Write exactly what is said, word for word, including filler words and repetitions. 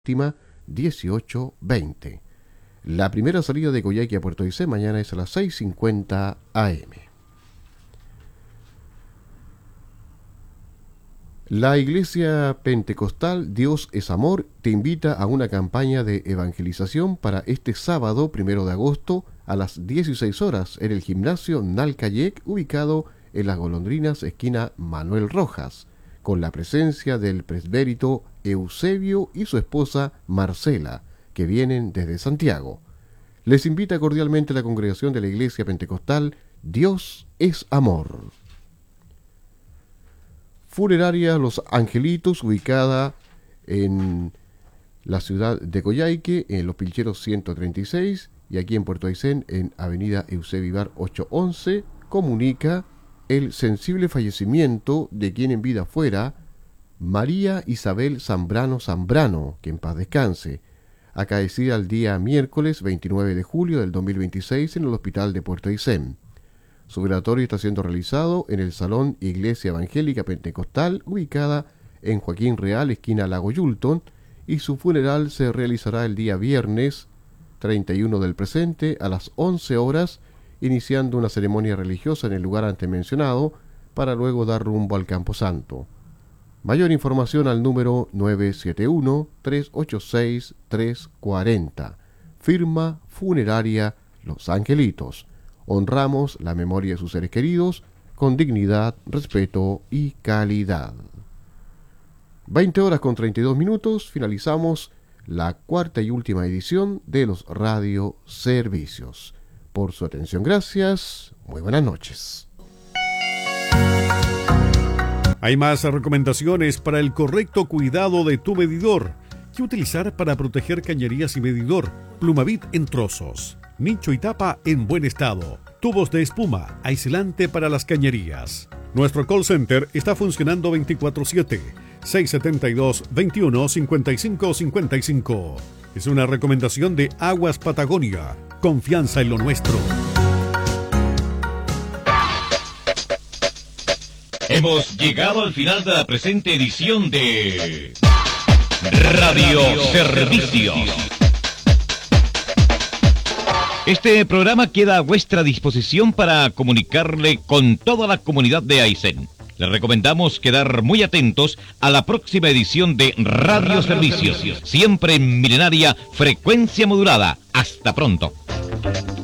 dieciocho veinte. La primera salida de Coyhaique a Puerto Aysén mañana es a las seis cincuenta a eme. La Iglesia Pentecostal Dios es Amor te invita a una campaña de evangelización para este sábado primero de agosto a las dieciséis horas en el gimnasio Nalcayec, ubicado en Las Golondrinas, esquina Manuel Rojas, con la presencia del presbítero Eusebio y su esposa Marcela, que vienen desde Santiago. Les invita cordialmente la congregación de la Iglesia Pentecostal Dios es Amor. Funeraria Los Angelitos, ubicada en la ciudad de Coyhaique, en Los Pilcheros ciento treinta y seis, y aquí en Puerto Aysén, en avenida Eusebio Ibar ochocientos once, comunica el sensible fallecimiento de quien en vida fuera María Isabel Zambrano Zambrano, que en paz descanse, acaecida el día miércoles veintinueve de julio del dos mil veintiséis en el hospital de Puerto Aysén. Su velatorio está siendo realizado en el Salón Iglesia Evangélica Pentecostal, ubicada en Joaquín Real, esquina Lago Yulton, y su funeral se realizará el día viernes treinta y uno del presente a las once horas, iniciando una ceremonia religiosa en el lugar antes mencionado, para luego dar rumbo al Camposanto. Mayor información al número nueve siete uno, tres ocho seis, tres cuatro cero. Firma Funeraria Los Angelitos. Honramos la memoria de sus seres queridos con dignidad, respeto y calidad. veinte horas con treinta y dos minutos, finalizamos la cuarta y última edición de los Radio Servicios. Por su atención, gracias. Muy buenas noches. Hay más recomendaciones para el correcto cuidado de tu medidor. ¿Qué utilizar para proteger cañerías y medidor? Plumavit en trozos, nicho y tapa en buen estado, tubos de espuma, aislante para las cañerías. Nuestro call center está funcionando veinticuatro siete, seis siete dos, veintiuno cincuenta y cinco cincuenta y cinco. Es una recomendación de Aguas Patagonia. Confianza en lo nuestro. Hemos llegado al final de la presente edición de Radio Servicios. Este programa queda a vuestra disposición para comunicarle con toda la comunidad de Aysén. Les recomendamos quedar muy atentos a la próxima edición de Radio Servicios, siempre en milenaria frecuencia modulada. Hasta pronto.